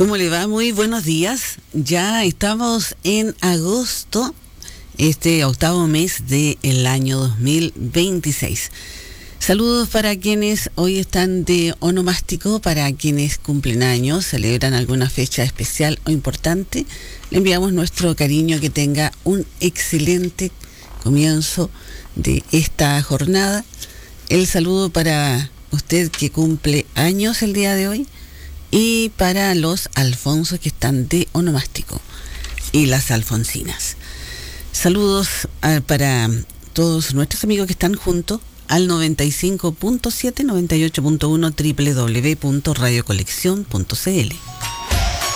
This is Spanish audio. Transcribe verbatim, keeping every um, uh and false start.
¿Cómo le va? Muy buenos días. Ya estamos en agosto, este octavo mes del año dos mil veintiséis. Saludos para quienes hoy están de onomástico, para quienes cumplen años, celebran alguna fecha especial o importante. Le enviamos nuestro cariño, que tenga un excelente comienzo de esta jornada. El saludo para usted que cumple años el día de hoy, y para los Alfonsos que están de onomástico y las Alfonsinas. Saludos a, para todos nuestros amigos que están juntos al noventa y cinco punto siete, noventa y ocho punto uno, doble u doble u doble u punto radio colección punto c l.